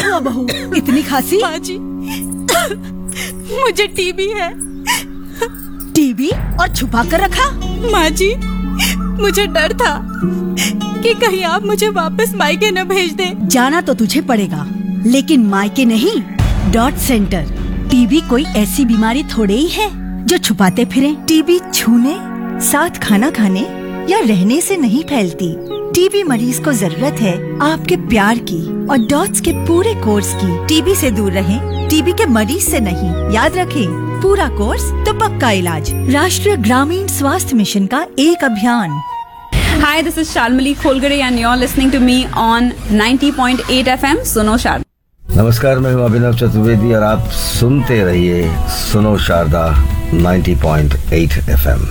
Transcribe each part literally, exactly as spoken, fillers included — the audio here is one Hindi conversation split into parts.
हुआ बहू, इतनी खांसी? माँ जी, मुझे टीबी है। टीबी और छुपा कर रखा? माँ जी, मुझे डर था कि कहीं आप मुझे वापस मायके न भेज दें। जाना तो तुझे पड़ेगा, लेकिन मायके नहीं। Dot centre. टीबी कोई ऐसी बीमारी थोड़े ही है जो छुपाते फिरें। टीबी छूने, साथ खाना खाने या रहने से नहीं फैलती। टीबी मरीज को जरूरत है आपके प्यार की और डॉट्स के पूरे कोर्स की। टीबी से दूर रहें, टीबी के मरीज से नहीं। याद रखें, पूरा कोर्स तो पक्का इलाज। राष्ट्रीय ग्रामीण स्वास्थ्य मिशन का एक अभियान। Hi, this is Shalmali Kholgare and you're listening to me on ninety point eight F M. सुनो शारदा। नमस्कार, मैं हूं अभिनव चतुर्वेदी और आप सुनते रहिए सुनो Sharda ninety point eight F M।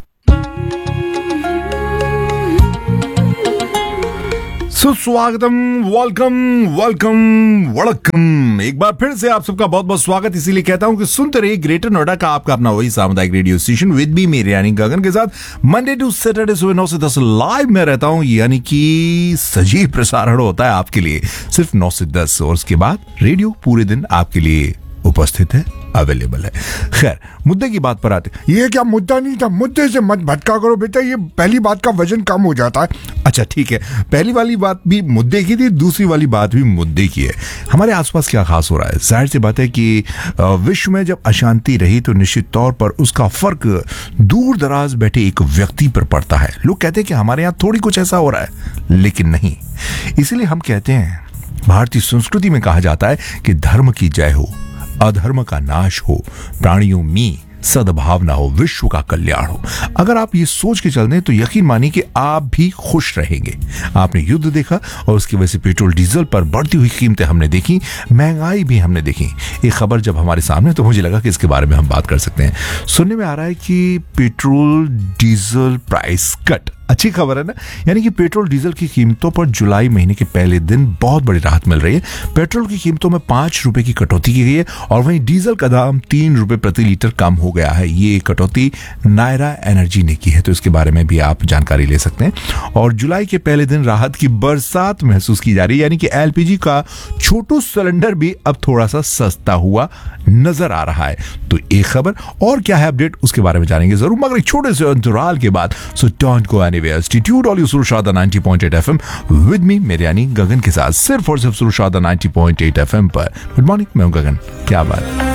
सुस्वागतम, वेलकम वेलकम वड़कम। एक बार फिर से आप सबका बहुत बहुत स्वागत। इसीलिए कहता हूं कि सुनते रहिए ग्रेटर नोएडा का आपका अपना वही सामुदायिक रेडियो स्टेशन विद बी मेरे यानी गगन के साथ। मंडे टू सैटरडे सुबह नौ से दस लाइव में रहता हूं, यानी कि सजीव प्रसारण होता है आपके लिए सिर्फ नौ से दस, और उसके बाद रेडियो पूरे दिन आपके लिए उपस्थित है, अवेलेबल है। खैर, मुद्दे की बात पर आते। ये क्या मुद्दा नहीं था, मुद्दे से मत भटका करो बेटा, ये पहली बात का वजन कम हो जाता है। अच्छा ठीक है, पहली वाली बात भी मुद्दे की थी, दूसरी वाली बात भी मुद्दे की है। हमारे आसपास क्या खास हो रहा है? जाहिर सी बात है कि विश्व में जब अशांति रही तो निश्चित तौर पर उसका फर्क दूर दराज बैठे एक व्यक्ति पर पड़ता है। लोग कहते हैं कि हमारे यहाँ थोड़ी कुछ ऐसा हो रहा है, लेकिन नहीं। इसीलिए हम कहते हैं, भारतीय संस्कृति में कहा जाता है कि धर्म की जय हो, अधर्म का नाश हो, प्राणियों में सद्भावना हो, विश्व का कल्याण हो। अगर आप ये सोच के चल दें तो यकीन मानिए कि आप भी खुश रहेंगे। आपने युद्ध देखा और उसकी वजह से पेट्रोल डीजल पर बढ़ती हुई कीमतें हमने देखी, महंगाई भी हमने देखी। एक खबर जब हमारे सामने तो मुझे लगा कि इसके बारे में हम बात कर सकते हैं। सुनने में आ रहा है कि पेट्रोल डीजल प्राइस कट, अच्छी खबर है ना। यानी कि पेट्रोल डीजल की कीमतों पर जुलाई महीने के पहले दिन बहुत बड़ी राहत मिल रही है। पेट्रोल की कीमतों में पांच रुपए की कटौती की गई है और वहीं डीजल का दाम तीन रुपए प्रति लीटर कम हो गया है। ये कटौती नायरा एनर्जी ने की है, तो इसके बारे में भी आप जानकारी ले सकते हैं। और जुलाई के पहले दिन राहत की बरसात महसूस की जा रही है, यानी कि एलपीजी का छोटू सिलेंडर भी अब थोड़ा सा सस्ता हुआ नजर आ रहा है। तो एक खबर और क्या है अपडेट, उसके बारे में जानेंगे जरूर, मगर एक छोटे से अंतराल के बाद। So don't go anywhere, stay tuned on सुनो Sharda ninety point eight F M with me मेरे यानी गगन के साथ, सिर्फ और सिर्फ सुनो Sharda ninety point eight F M पर। गुड मॉर्निंग, मैं हूं गगन। क्या बात।